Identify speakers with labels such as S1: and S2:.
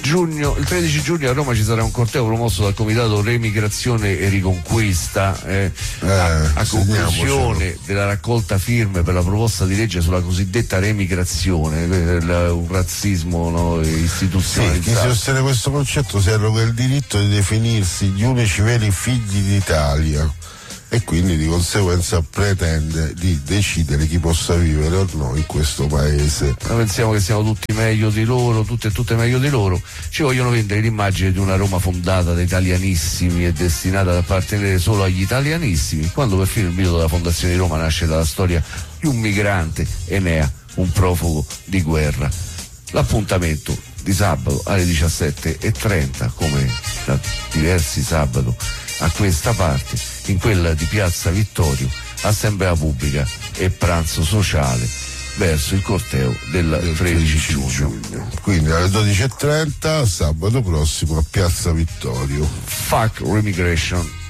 S1: Il 13 giugno a Roma ci sarà un corteo promosso dal Comitato Remigrazione e Riconquista a conclusione della raccolta firme per la proposta di legge sulla cosiddetta remigrazione, un razzismo istituzionalizzato.
S2: Chi sostiene questo concetto si arroga il diritto di definirsi gli unici veri figli d'Italia e quindi di conseguenza pretende di decidere chi possa vivere o no in questo paese.
S1: Noi pensiamo che siamo tutti meglio di loro, tutte meglio di loro. Ci vogliono vendere l'immagine di una Roma fondata da italianissimi e destinata ad appartenere solo agli italianissimi, quando perfino il mito della fondazione di Roma nasce dalla storia di un migrante, Enea, un profugo di guerra. L'appuntamento di sabato alle 17:30, come da diversi sabato a questa parte, in quella di Piazza Vittorio, assemblea pubblica e pranzo sociale verso il corteo del 13 giugno.
S2: Quindi alle 12:30 sabato prossimo a Piazza Vittorio.
S1: Fuck Remigration.